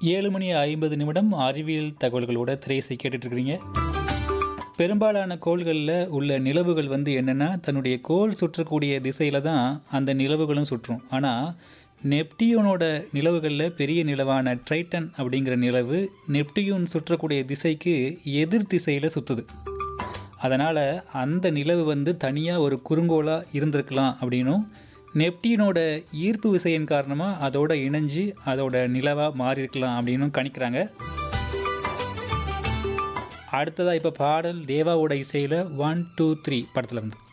7 மணி 50 நிமிடம் அறிவியல் தகவல்களோட திரையிசை கேட்டுட்டு இருக்கிறீங்க. பெரும்பாலான கோள்களில் உள்ள நிலவுகள் வந்து என்னென்னா தன்னுடைய கோள் சுற்றக்கூடிய திசையில் தான் அந்த நிலவுகளும் சுற்றும். ஆனால் நெப்டியூனோட நிலவுகளில் பெரிய நிலவான ட்ரைட்டன் அப்படிங்கிற நிலவு நெப்டியூன் சுற்றக்கூடிய திசைக்கு எதிர் திசையில் சுற்றுது. அதனால் அந்த நிலவு வந்து தனியாக ஒரு குறுங்கோளாக இருந்திருக்கலாம் அப்படின்னும், நெப்டியூனோட ஈர்ப்பு விசையின் காரணமாக அதோட இணைஞ்சு அதோட நிலவாக மாறியிருக்கலாம் அப்படின்னும் கணிக்கிறாங்க. அடுத்ததாக இப்போ பாடல் தேவாவோட இசையில் 1 2 3 படத்தில் வந்து